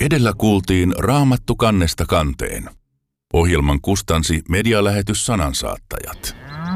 Edellä kuultiin Raamattu kannesta kanteen. Ohjelman kustansi medialähetys Sanansaattajat.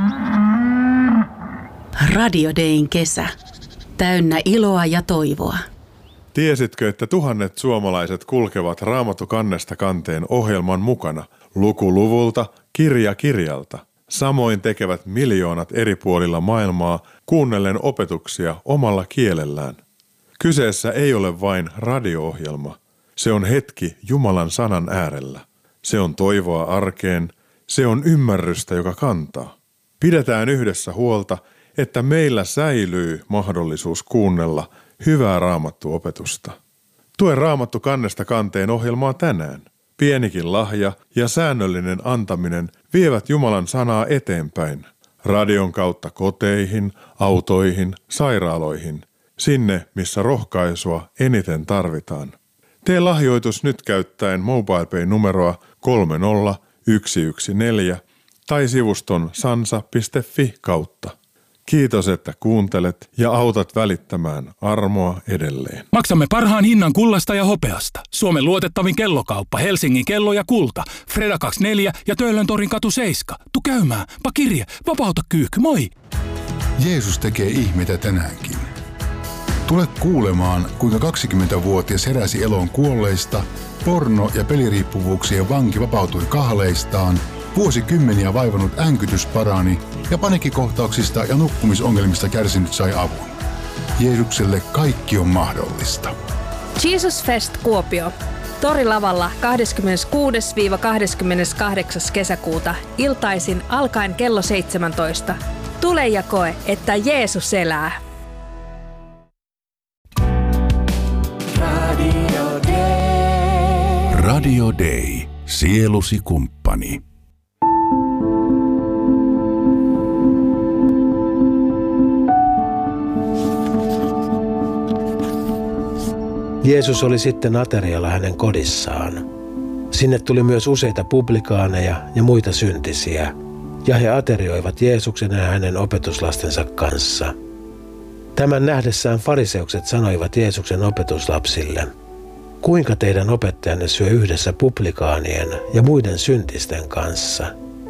Radio Dayn kesä. Täynnä iloa ja toivoa. Tiesitkö, että tuhannet suomalaiset kulkevat Raamattu kannesta kanteen ohjelman mukana luku luvulta, kirja kirjalta? Samoin tekevät miljoonat eri puolilla maailmaa kuunnellen opetuksia omalla kielellään. Kyseessä ei ole vain radio-ohjelma. Se on hetki Jumalan sanan äärellä. Se on toivoa arkeen. Se on ymmärrystä, joka kantaa. Pidetään yhdessä huolta, että meillä säilyy mahdollisuus kuunnella hyvää raamattuopetusta. Tue Raamattu kannesta kanteen ohjelmaa tänään. Pienikin lahja ja säännöllinen antaminen vievät Jumalan sanaa eteenpäin. Radion kautta koteihin, autoihin, sairaaloihin. Sinne, missä rohkaisua eniten tarvitaan. Tee lahjoitus nyt käyttäen MobilePay-numeroa 30114 tai sivuston sansa.fi kautta. Kiitos, että kuuntelet ja autat välittämään armoa edelleen. Maksamme parhaan hinnan kullasta ja hopeasta. Suomen luotettavin kellokauppa, Helsingin kello ja kulta. Freda 24 ja Töölöntorin katu 7. Tu käymään, kirje, vapauta kyyhky, moi! Jeesus tekee ihmeitä tänäänkin. Tule kuulemaan, kuinka 20-vuotias heräsi eloon kuolleista, porno- ja peliriippuvuuksien vanki vapautui kahleistaan, vuosikymmeniä vaivannut änkytys parani ja paniikkikohtauksista ja nukkumisongelmista kärsinyt sai avun. Jeesukselle kaikki on mahdollista. Jesus Fest Kuopio. Torilavalla 26-28. kesäkuuta iltaisin alkaen kello 17. Tule ja koe, että Jeesus elää. Radio Day. Sielusi kumppani. Jeesus oli sitten aterialla hänen kodissaan. Sinne tuli myös useita publikaaneja ja muita syntisiä, ja he aterioivat Jeesuksen ja hänen opetuslastensa kanssa. Tämän nähdessään fariseukset sanoivat Jeesuksen opetuslapsille: kuinka teidän opettajanne syö yhdessä publikaanien ja muiden syntisten kanssa?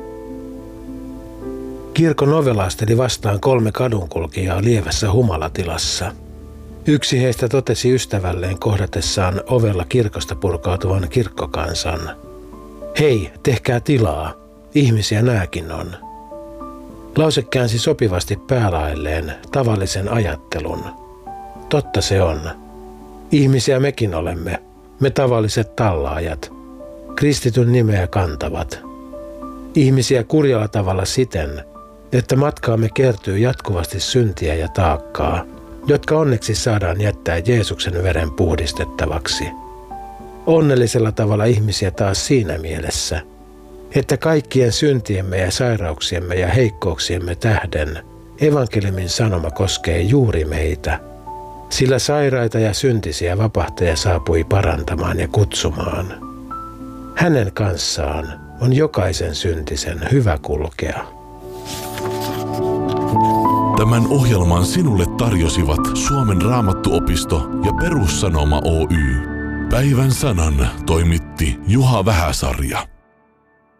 Kirkon ovella asteli vastaan 3 kadunkulkijaa lievässä humalatilassa. Yksi heistä totesi ystävälleen kohdatessaan ovella kirkosta purkautuvan kirkkokansan: hei, tehkää tilaa, ihmisiä nääkin on. Lause käänsi sopivasti päälailleen tavallisen ajattelun. Totta se on. Ihmisiä mekin olemme, me tavalliset tallaajat, kristityn nimeä kantavat. Ihmisiä kurjalla tavalla siten, että matkaamme kertyy jatkuvasti syntiä ja taakkaa, jotka onneksi saadaan jättää Jeesuksen veren puhdistettavaksi. Onnellisella tavalla ihmisiä taas siinä mielessä, että kaikkien syntiemme ja sairauksiemme ja heikkouksiemme tähden evankeliumin sanoma koskee juuri meitä, sillä sairaita ja syntisiä vapahtaja saapui parantamaan ja kutsumaan. Hänen kanssaan on jokaisen syntisen hyvä kulkea. Tämän ohjelman sinulle tarjosivat Suomen Raamattuopisto ja Perussanoma Oy. Päivän sanan toimitti Juha Vähäsarja.